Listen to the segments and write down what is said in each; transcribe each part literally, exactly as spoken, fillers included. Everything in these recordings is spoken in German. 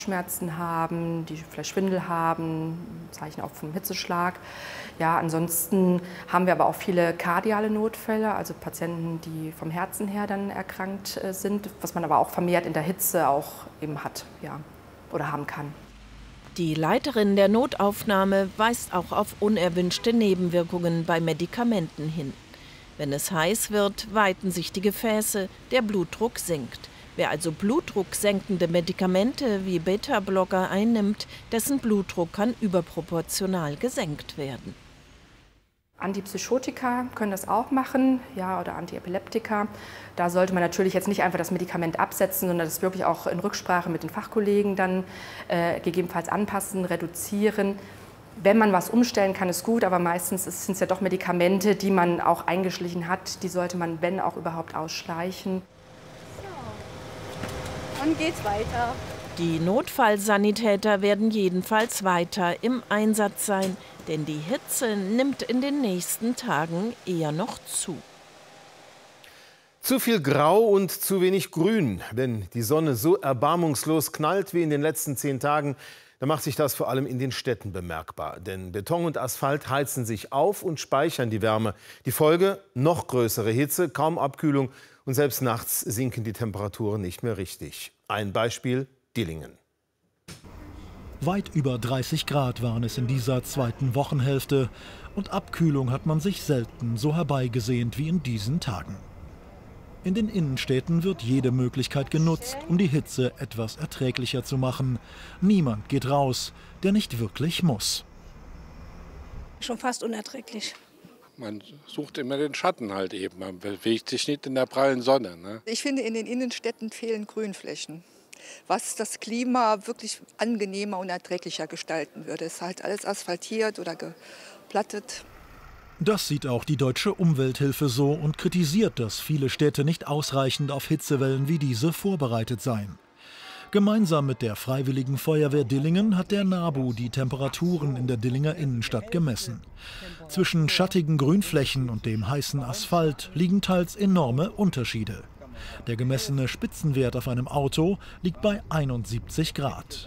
Schmerzen haben, die vielleicht Schwindel haben, Zeichen auch vom Hitzeschlag. Ja, ansonsten haben wir aber auch viele kardiale Notfälle, also Patienten, die vom Herzen her dann erkrankt sind, was man aber auch vermehrt in der Hitze auch eben hat, ja, oder haben kann. Die Leiterin der Notaufnahme weist auch auf unerwünschte Nebenwirkungen bei Medikamenten hin. Wenn es heiß wird, weiten sich die Gefäße, der Blutdruck sinkt. Wer also blutdrucksenkende Medikamente wie Beta-Blocker einnimmt, dessen Blutdruck kann überproportional gesenkt werden. Antipsychotika können das auch machen, ja, oder Antiepileptika. Da sollte man natürlich jetzt nicht einfach das Medikament absetzen, sondern das wirklich auch in Rücksprache mit den Fachkollegen dann äh, gegebenenfalls anpassen, reduzieren. Wenn man was umstellen kann, ist gut, aber meistens sind es ja doch Medikamente, die man auch eingeschlichen hat. Die sollte man, wenn auch überhaupt, ausschleichen. Und geht's weiter. Die Notfallsanitäter werden jedenfalls weiter im Einsatz sein, denn die Hitze nimmt in den nächsten Tagen eher noch zu. Zu viel Grau und zu wenig Grün. Wenn die Sonne so erbarmungslos knallt wie in den letzten zehn Tagen, dann macht sich das vor allem in den Städten bemerkbar. Denn Beton und Asphalt heizen sich auf und speichern die Wärme. Die Folge: noch größere Hitze, kaum Abkühlung und selbst nachts sinken die Temperaturen nicht mehr richtig. Ein Beispiel: Dillingen. Weit über dreißig Grad waren es in dieser zweiten Wochenhälfte. Und Abkühlung hat man sich selten so herbeigesehnt wie in diesen Tagen. In den Innenstädten wird jede Möglichkeit genutzt, um die Hitze etwas erträglicher zu machen. Niemand geht raus, der nicht wirklich muss. Schon fast unerträglich. Man sucht immer den Schatten halt eben. Man bewegt sich nicht in der prallen Sonne. Ne? Ich finde, in den Innenstädten fehlen Grünflächen, was das Klima wirklich angenehmer und erträglicher gestalten würde. Es ist halt alles asphaltiert oder geplattet. Das sieht auch die Deutsche Umwelthilfe so und kritisiert, dass viele Städte nicht ausreichend auf Hitzewellen wie diese vorbereitet seien. Gemeinsam mit der Freiwilligen Feuerwehr Dillingen hat der NABU die Temperaturen in der Dillinger Innenstadt gemessen. Zwischen schattigen Grünflächen und dem heißen Asphalt liegen teils enorme Unterschiede. Der gemessene Spitzenwert auf einem Auto liegt bei einundsiebzig Grad.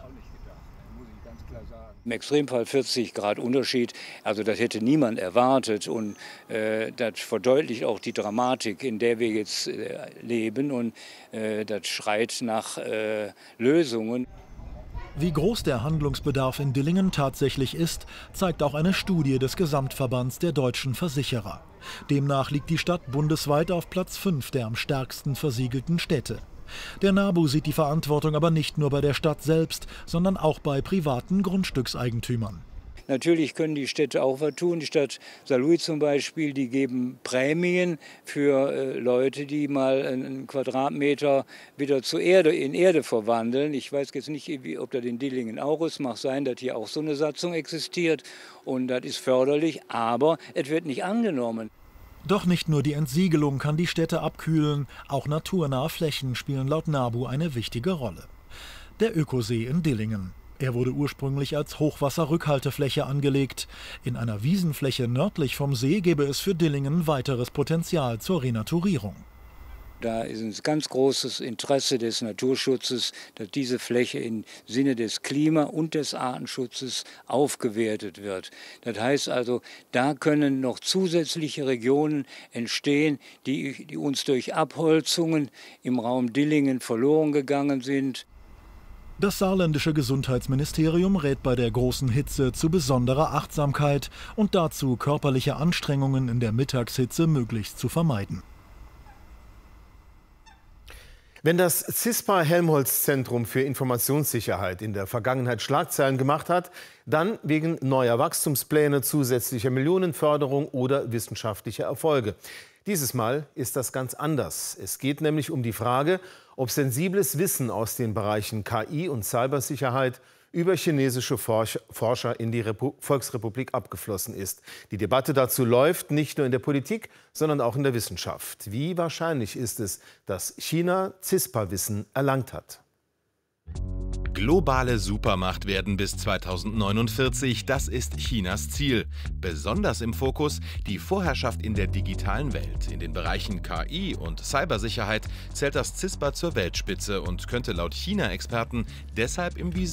Im Extremfall vierzig Grad Unterschied, also das hätte niemand erwartet und äh, das verdeutlicht auch die Dramatik, in der wir jetzt äh, leben und äh, das schreit nach äh, Lösungen. Wie groß der Handlungsbedarf in Dillingen tatsächlich ist, zeigt auch eine Studie des Gesamtverbands der deutschen Versicherer. Demnach liegt die Stadt bundesweit auf Platz fünf der am stärksten versiegelten Städte. Der NABU sieht die Verantwortung aber nicht nur bei der Stadt selbst, sondern auch bei privaten Grundstückseigentümern. Natürlich können die Städte auch was tun. Die Stadt Saarlouis zum Beispiel, die geben Prämien für äh, Leute, die mal einen Quadratmeter wieder zur Erde, in Erde verwandeln. Ich weiß jetzt nicht, wie, ob das in Dillingen auch ist. Mag sein, dass hier auch so eine Satzung existiert. Und das ist förderlich, aber es wird nicht angenommen. Doch nicht nur die Entsiegelung kann die Städte abkühlen, auch naturnahe Flächen spielen laut NABU eine wichtige Rolle. Der Ökosee in Dillingen. Er wurde ursprünglich als Hochwasserrückhaltefläche angelegt. In einer Wiesenfläche nördlich vom See gäbe es für Dillingen weiteres Potenzial zur Renaturierung. Da ist ein ganz großes Interesse des Naturschutzes, dass diese Fläche im Sinne des Klima- und des Artenschutzes aufgewertet wird. Das heißt also, da können noch zusätzliche Regionen entstehen, die, die uns durch Abholzungen im Raum Dillingen verloren gegangen sind. Das saarländische Gesundheitsministerium rät bei der großen Hitze zu besonderer Achtsamkeit und dazu, körperliche Anstrengungen in der Mittagshitze möglichst zu vermeiden. Wenn das CISPA-Helmholtz-Zentrum für Informationssicherheit in der Vergangenheit Schlagzeilen gemacht hat, dann wegen neuer Wachstumspläne, zusätzlicher Millionenförderung oder wissenschaftlicher Erfolge. Dieses Mal ist das ganz anders. Es geht nämlich um die Frage, ob sensibles Wissen aus den Bereichen K I und Cybersicherheit über chinesische Forscher in die Repu- Volksrepublik abgeflossen ist. Die Debatte dazu läuft nicht nur in der Politik, sondern auch in der Wissenschaft. Wie wahrscheinlich ist es, dass China CISPA-Wissen erlangt hat? Globale Supermacht werden bis zweitausendneunundvierzig, das ist Chinas Ziel. Besonders im Fokus die Vorherrschaft in der digitalen Welt. In den Bereichen K I und Cybersicherheit zählt das CISPA zur Weltspitze und könnte laut China-Experten deshalb im Visier